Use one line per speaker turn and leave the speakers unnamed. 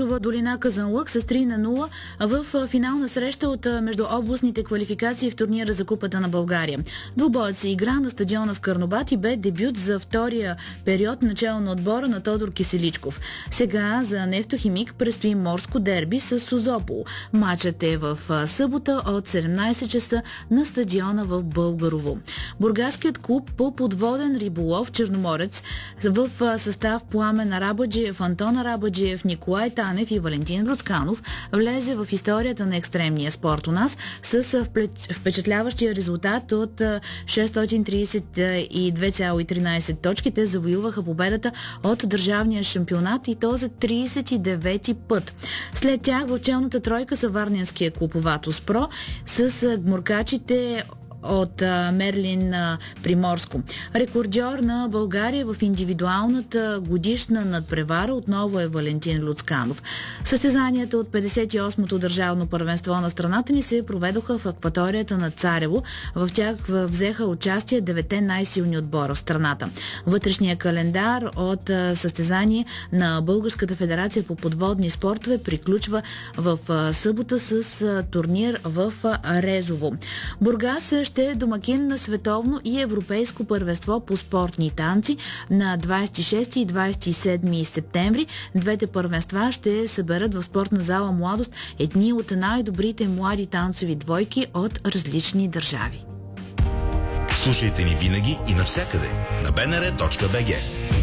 Розова долина Казанлък с 3-0 в финална среща от междуобластните квалификации в турнира за Купата на България. Двубоят се игра на стадиона в Карнобат и бе дебют за втория период начало на отбора на Тодор Киселичков. Сега за Нефтохимик предстои морско дерби с Созопол. Матчът е в събота от 17 часа на стадиона в Българово. Бургаският клуб по подводен риболов Черноморец в състав Пламен Арабаджиев, Антон Арабаджиев, Николай Танев и Валентин Руцканов влезе в историята на екстремния спорт у нас с впечатляващия резултат от 632,13 точки. Те завоюваха победата от държавния шампионат и то за 39-ти път. След тях в челната тройка са варненския клуб Ватус Про с гмуркачите от Мерлин Приморско. Рекордьор на България в индивидуалната годишна надпревара отново е Валентин Люцканов. Състезанията от 58-то държавно първенство на страната ни се проведоха в акваторията на Царево. В тях взеха участие 9 най-силни отбора в страната. Вътрешния календар от състезание на Българската федерация по подводни спортове приключва в събота с турнир в Резово. Бургас ще е домакин на световно и европейско първенство по спортни танци на 26 и 27 септември. Двете първенства ще съберат в спортна зала Младост едни от най-добрите млади танцови двойки от различни държави.
Слушайте ни винаги и навсякъде на bnr.bg.